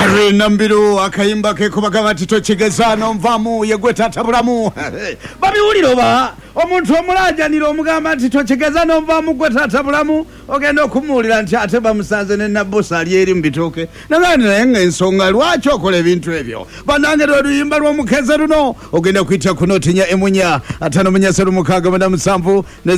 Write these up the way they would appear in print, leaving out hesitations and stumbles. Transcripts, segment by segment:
Nambiru akayimba ke kubagaba titochegezano mvamu yegweta tabulamu babiwuliro ba omuntu omulajanira omugamba titochegezano mvamu gweta tabulamu ogenda okumulira nti ate bamusanze ne nabosa ali eri mbitoke nagandi naye ensonga lwaki okola ebintu ebyo banange lweyimba lw'omukeze luno ogenda kwita kunotinya emunya 587 ne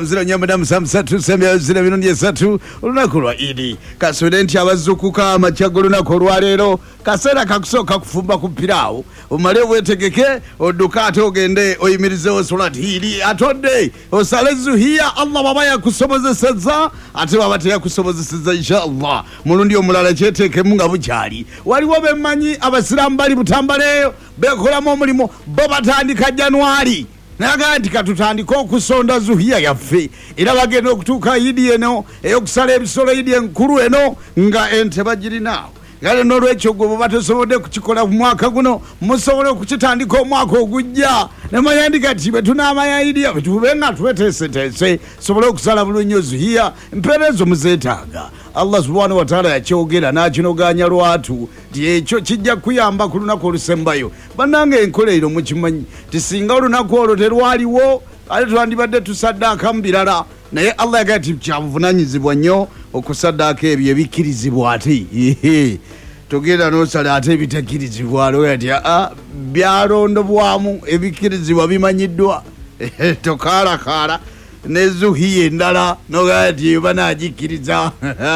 070 olunaku lwa idi kasubire nti abazukuka amacyago olunaku olwaleero kaseera kakusooka kufumba ku piraawo omale weetegeke odduka ate ogende oyimirizewo solati hiri atodde osale zuhiya allah baba yakusobozesezza ate baba teyakusobozesezza inshallah mulundi omulala kyeteekemu nga bukyali waliwo bemmanyi abasiraamu bali butambaleeyo beekolamu omulimu bo batandika januari naga nti katutandika okusonda zuhiya yaffe era bagenda okutuuka yidi eno ey'okusala ebisolo yidi enkulu eno nga ente bagirinaawo gale n'olwekyo gwe bwe batasobodde kukikola ku mwaka guno musobole okukitandika omwaka ogujja nemanyandika ti bwe tunaamanya idiya bwe tube nga tweteeseteese sobole okusala bulunyo zuhiya empeerezo muzeetaaga allah subhanahu wataala yakyogera n'akinoganya lwatu ti ekyo kijja kuyamba ku lunaku olusembayo bannange enkola ero mukimanyi ti singa olunaku olwo terwaliwo ate twandibadde tusaddaaka mu birala naye allah yagaa ti kyabuvunanyizibwa nnyo okusaddaaka ebyo ebikkirizibwa ate togenda n'osala ate ebitakkirizibwa loya ti byalondobwamu ebikkirizibwa bimanyiddwa tokaalakaala nezuhiya endala nogaa ti eyo banaagikkiriza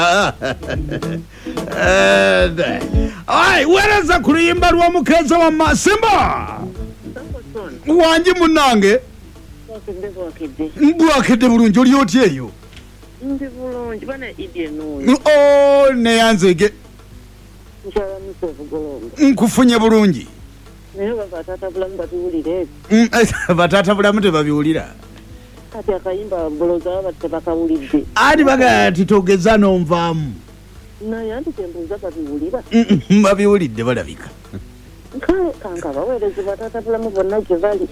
wereza ku luyimba lw'omukeeza wa Masimba wangi munnange bwakedde bulungi oli otya eyo ndi bulungi bana idieno neyanzege nshalamisa obugolongo nkufunye bulungi naye batata bulamu babiwulire batata bulamu tebabiwulira kati akayimba buloza batebakawulidde ati bagaa ti togeza n'onvaamu naye anti kyembuuza babiwulira babiwulidde balabika kale kanka baweereze batata bulamu bonna gye bali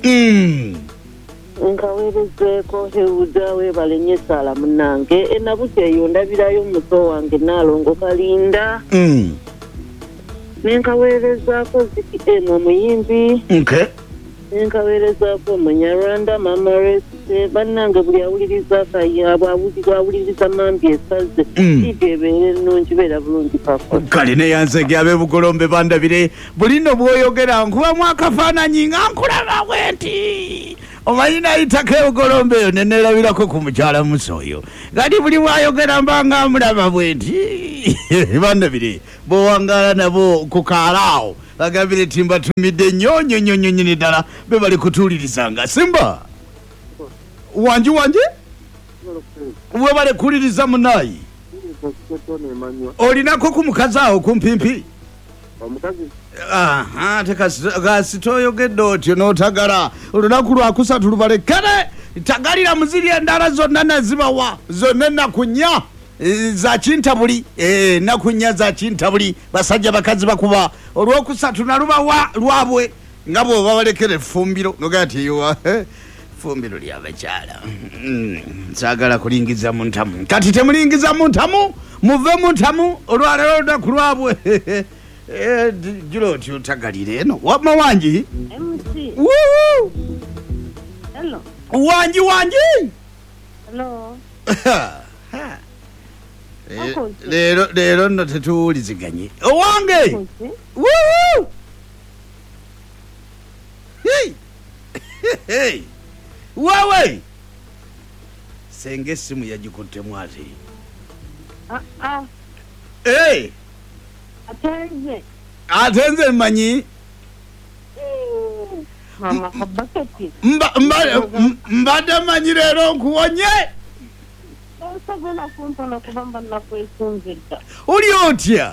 nkaweerezeeko hewuda weebale nnyo esaala munnange enabukya eyo ndabirayo muto wange naalongo kalinda nenkaweerezaako ziki emu omuyimbi nenkaweerezaako omunyarwanda mama rese bannange buli awuliriza bwawuliriza mambi esaze ibyo ebeere ennungi beera bulungi papa kale neyanzege ab'ebugolombe bandabire bulino bw'oyogera nkubamu akafaananyi nga nkulaba bwenti omanyi nayitako ebugolombe eyo neneerabirako ku mukyala musa oyo kati buli bwayogera mbanga mulaba bwenti bandabire bowangaala nabo kukaalaawo bagambire ti mbatumidde nyonyonyonyonyini ddala be bali kutuulirizanga Simba wanji we bale kuuliriza munaayi olinako ku mukazi awo kumpimpi tekasitoyogedde otyo n'otagala olunaku lwakusatu lubalekere tagalira muziri endala zonna nazibawa zonna enakunya za kintabuli nakunya za kintabuli basajja bakazi bakuba olwokusatu nalubawa lwabwe nga bwoba balekera effumbiro nogaa ti eyo ffumbiro lyabakyala saagala kulingiza mu ntamu kati temulingiza mu ntamu muve mu ntamu olwaleero olunaku lwabwe julo oti otagalire eno wama wangi wangi leero nno tetuwuliziganye owange wewe senge essimu yagikuttemu ate atenze mmanyi mbadde mmanyi leero nkuwonye oli otya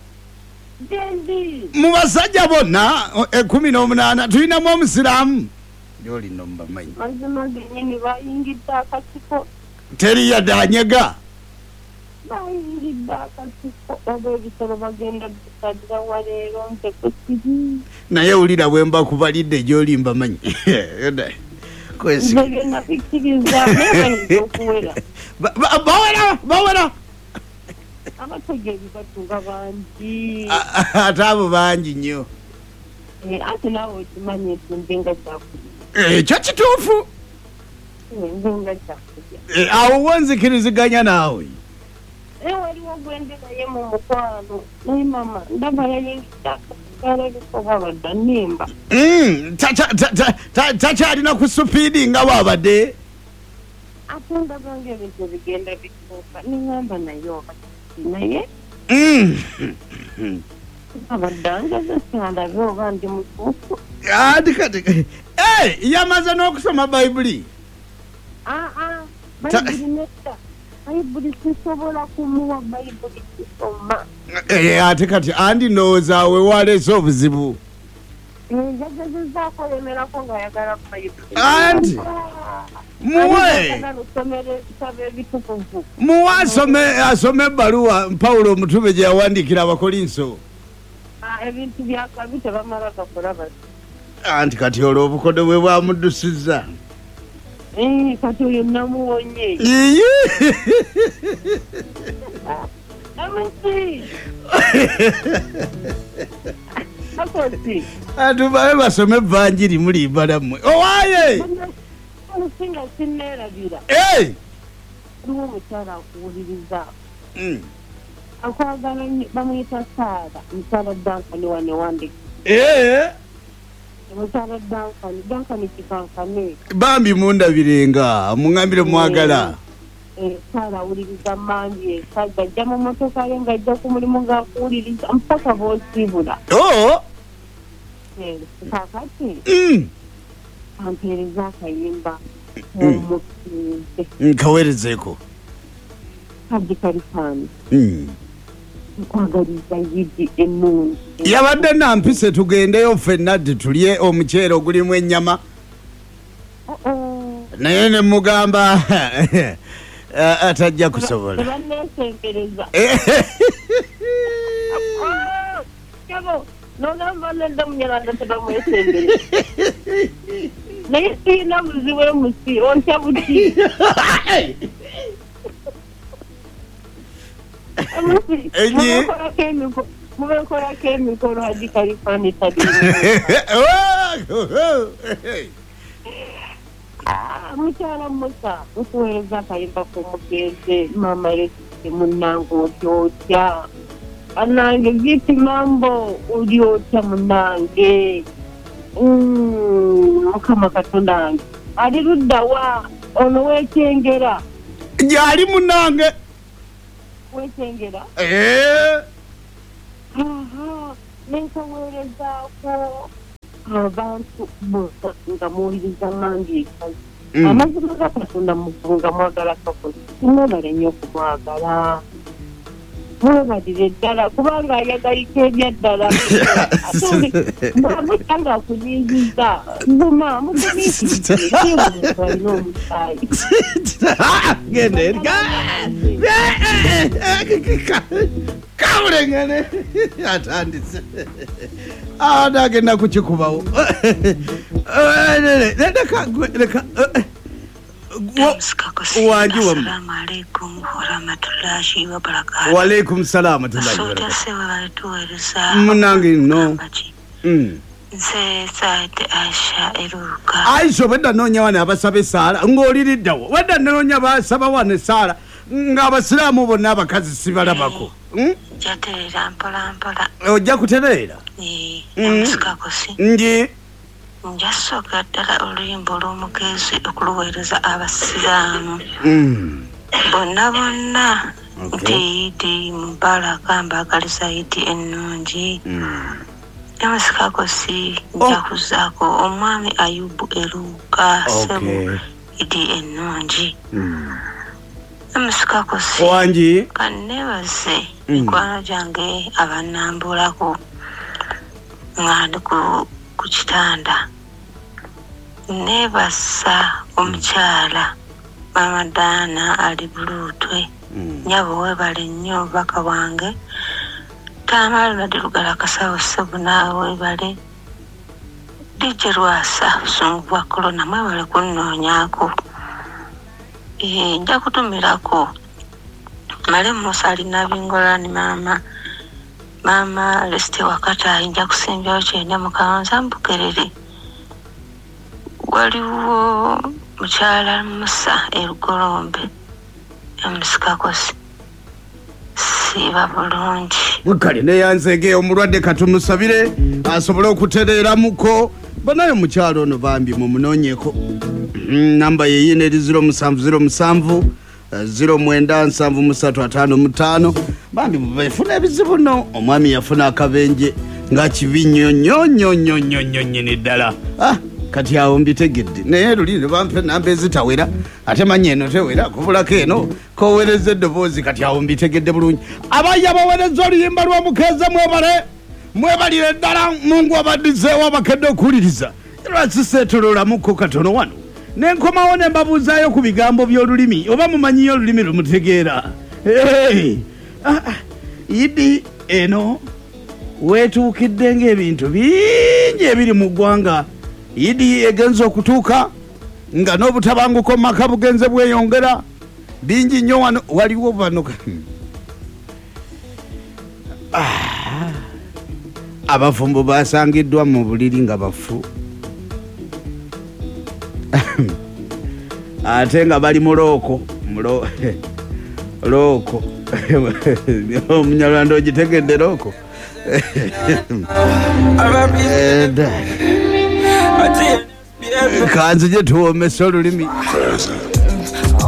mu basajja bonna 18 tulinamu omusiraamu lyoli nno mubamanyi teri yadde anyega naye wulira bwe mba kubalidde gy'oli mbamanyi bawera abategeezi batunga bangi ate abo bangi nnyo ate naawe okimanyi nti nzenga kyakulya ekyo kituufu nzenga kyakulya awo wonzikiriziganya naawe waliwo gwende naye mu mukwano naye mama ndaba yayingitakalaliko babadda nimba takyalina ku supiidi nga bwabadde ate ndaba ngaebintu bigenda bituuka niŋamba naye obaki naye abaddangaza sindabe oba ndi mutuufu ati kati yamaze n'okusoma bayibuli bayibuli nedda bayibuli sisobola kumuwa bayibuli kisoma ate kati andi ndowooza we waleese obuzibu yagezezaako yemerako ng'ayagala bayibuli anti muwe asome ebbaluwa pawulo omutume gye yawandiikira abakolinso ebintu byakabi tebamala gakola bati anti kati olwo obukodo bwe bwamuddusiza kati oyo namuwonye atubabe basome evanjiri mulimba mmwe owaaye singa sinneerabira aliwo omukyala akuwuliriza akwagala bamuyita saara mukyala dankani wane wandiki mukyala dankani kikankane bambi mundabirenga muŋambire mwagala saara awuliriza mangi sajja ajja mu motoka ye ng'ajja ku mulimu ng'akuwuliriza mpaka boosibula kakati ampeereza akayimba omukize nkaweerezeeko kaji kalifaani nkwagaliza yidi ennungi yabadde nampise tugendeyo ffenna ddi tulye omuceere ogulimu ennyama naye ne mugamba atajja kusobola tebanneesembereza nogamba nedda munyalanda tebamwesembereza naye siina buzibu emusi ontya buti mubenkolako emikolo hadi kalifani tadini mukyala musa mukuweereza akayimba k'omugenzi mama lesite munnange otyotya anange vipi mambo uliotya munange mukama katonda wange ali luddawa ono wekyengera gyali munange wekyengera nenkaweerezaako abantu bonna nga muwuliriza mangi ekazi amazima ga katonda muvunga mwagala kakozi simwebale nnyo okumwagala mwebalire ddala kubanga ayagalika ebyaddala mwamutanga akunyingiza nzuma mugumiikirialina omusaayi kawulengane atandise nagenda kukikubawo wanji waalaikum salaam munange no aisha wedda noonya wane abasaba esaala ng'oliriddawo wedda noonya basaba wane esaala ng'abasiraamu bonna abakazi sibalabako jaterera mpolampola ojja kutereera nji njasooka ddala oluyimba olw'omukeezi okuluweereza abasiraamu bonna nti idi mubaraka mbaagaliza idi ennungi namasikakosi nja kuzaako omwami ayubu eruuka sebu idi ennungi namasikakosi wanji kanneebaze mikwano gyange abannambulako nga ndi ku kitanda neebasa omukyala mama Daana ali Bulutwe nyabo webale nnyo obubaka bwange Tamala nadirugala kasawo sebu naawe webale DJ Lwasa busungu bwa korona mwebale kunnoonyaako nja kutumirako male musalina bingolani mama leste wakati ayinja kusimbyawo kyenda mukanza mbugerere waliwo mukyala Musa Erugolombe emusikakosi siba bulungi kale neyanzege omulwadde katumusabire asobole okutereeramuko banaye mukyalo ono bambi mumunoonyeko namba yeyina eri 0707 097355 bambi befuna ebizibu no omwami yafuna akabenje nga kibi nyonyonyonyonyonyonyini ddala kati awo mbitegedde naye luli ne bampe namba ezitawera ate manya eno tewera kubulako eno kowereza eddoboozi kati awo mbitegedde bulungi abayya bawereza oluyimba lw'omukeeza mwebalire ddala mungu abaddizeewo abakedde okuwuliriza lwasiseetololamuko katono wano nenkomawo ne mbabuuzaayo ku bigambo by'olulimi oba mumanyiyo olulimi lumutegeera idi eno weetuukidde ng'ebintu bingi ebiri mu ggwanga idi egenza okutuuka nga n'obutabanguko mu maka bugenze bweyongera bingi nnyo wano waliwo bano abafumbo basangiddwa mu buliri nga bafu ate nga bali muloko omunyalwanda ogitegedde loko kanzi gye tuwomesa olulimi